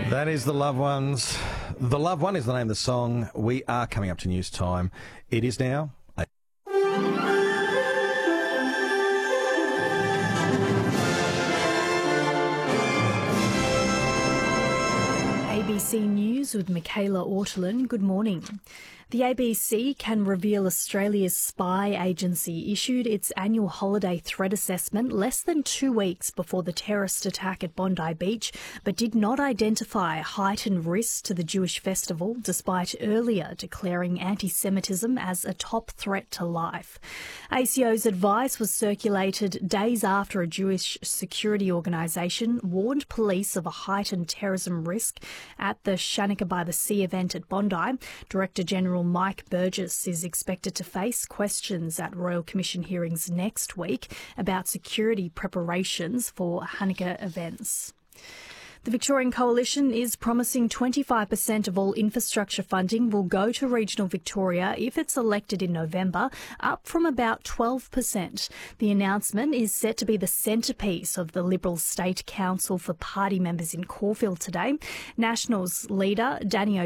That is The Loved Ones. The Loved One is the name of the song. We are coming up to news time. It is now. ABC News with Michaela Ortolin. Good morning. The ABC can reveal Australia's spy agency issued its annual holiday threat assessment less than 2 weeks before the terrorist attack at Bondi Beach, but did not identify heightened risks to the Jewish festival, despite earlier declaring anti-Semitism as a top threat to life. ACO's advice was circulated days after a Jewish security organisation warned police of a heightened terrorism risk at the Chanukah by the Sea event at Bondi. Director General Mike Burgess is expected to face questions at Royal Commission hearings next week about security preparations for Hanukkah events. The Victorian Coalition is promising 25% of all infrastructure funding will go to regional Victoria if it's elected in November, up from about 12%. The announcement is set to be the centrepiece of the Liberal State Council for party members in Caulfield today. Nationals leader Danny